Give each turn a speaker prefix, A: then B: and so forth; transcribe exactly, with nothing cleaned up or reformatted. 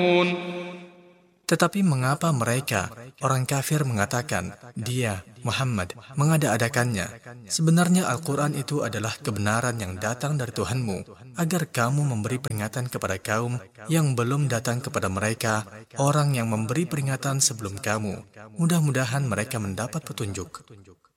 A: Tetapi mengapa mereka, orang kafir, mengatakan, dia, Muhammad, mengada-adakannya? Sebenarnya Al-Quran itu adalah kebenaran yang datang dari Tuhanmu, agar kamu memberi peringatan kepada kaum yang belum datang kepada mereka, orang yang memberi peringatan sebelum kamu. Mudah-mudahan mereka mendapat petunjuk.